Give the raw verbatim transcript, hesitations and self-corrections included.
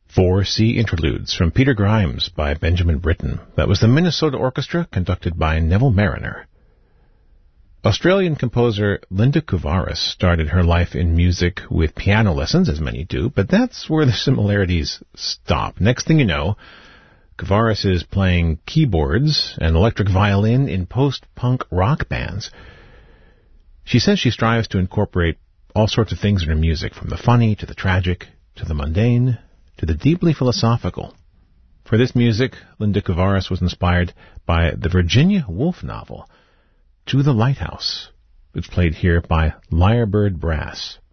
Four Sea Interludes from Peter Grimes by Benjamin Britten. That was the Minnesota Orchestra, conducted by Neville Mariner. Australian composer Linda Couvaras started her life in music with piano lessons, as many do, but that's where the similarities stop. Next thing you know, Couvaras is playing keyboards and electric violin in post-punk rock bands. She says she strives to incorporate all sorts of things in her music, from the funny to the tragic to the mundane to the deeply philosophical. For this music, Linda Couvaras was inspired by the Virginia Woolf novel, To the Lighthouse. It's played here by Lyrebird Brass.